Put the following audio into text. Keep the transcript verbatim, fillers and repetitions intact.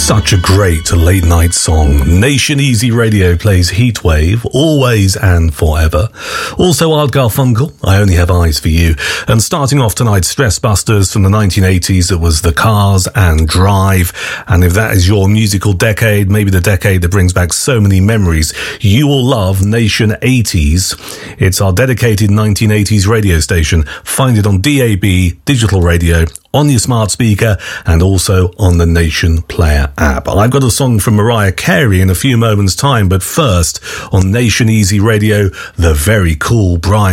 Such a great late night song. Nation Easy Radio plays Heatwave, Always and Forever. Also Art Garfunkel, I Only Have Eyes for You. And starting off tonight, Stress Busters from the nineteen eighties. It was The Cars and Drive. And if that is your musical decade, maybe the decade that brings back so many memories, you will love Nation eighties. It's our dedicated nineteen eighties radio station. Find it on D A B, digital radio, on your smart speaker, and also on the Nation Player app. I've got a song from Mariah Carey in a few moments' time, but first, on Nation Easy Radio, the very cool Brian